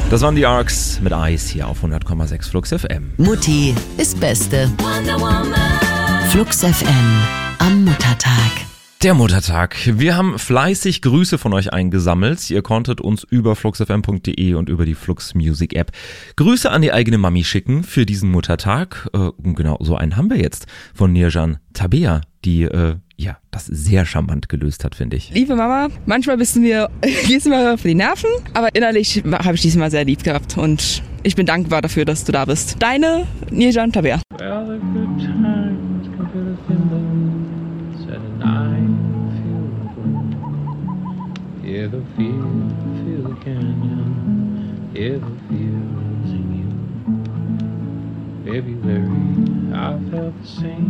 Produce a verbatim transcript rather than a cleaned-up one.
Das waren die Arcs mit Eis hier auf hundert Komma sechs Flux F M. Mutti ist Beste. Flux F M am Muttertag. Der Muttertag. Wir haben fleißig Grüße von euch eingesammelt. Ihr konntet uns über fluxfm punkt de und über die Flux Music App Grüße an die eigene Mami schicken für diesen Muttertag. Äh, genau, so einen haben wir jetzt von Nirjan Tabea, die äh, ja das sehr charmant gelöst hat, finde ich. Liebe Mama, manchmal bist du mir, gehst du mir auf die Nerven, aber innerlich habe ich diesmal sehr lieb gehabt und ich bin dankbar dafür, dass du da bist. Deine Nirjan Tabea. Well, the good times come to the window, said and I feel good. Hear the field, feel the canyon, hear the field sing you. February, I felt the same.